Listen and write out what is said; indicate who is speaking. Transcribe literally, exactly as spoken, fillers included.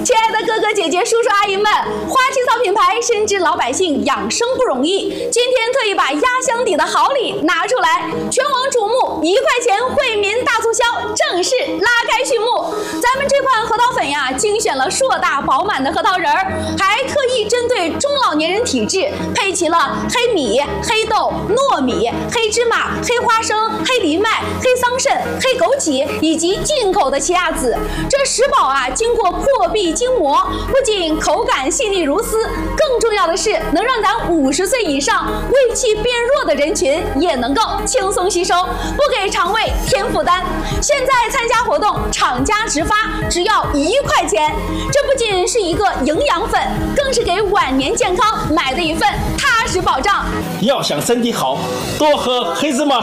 Speaker 1: 亲爱的哥哥姐姐、叔叔阿姨们，花青草品牌深知老百姓养生不容易，今天特意把压箱底的好礼拿出来，全网瞩目一块钱惠民大促销正式拉开序幕。咱们这款核桃粉呀，精选了硕大饱满的核桃仁儿，还特意针对中老年人体质，配齐了黑米、黑豆、糯米、黑芝麻、黑花生、黑藜麦、黑桑葚、黑枸杞以及进口的奇亚籽。这十宝啊，经过破壁精磨，不仅口感细腻如丝，更重要的是能让咱五十岁以上胃气变弱的人群也能够轻松吸收，不给肠胃添负担。现在参加活动，厂家直发，只要一块钱。这不仅是一个营养粉，更是给晚年健康买的一份踏实保障。
Speaker 2: 要想身体好，多喝黑芝麻。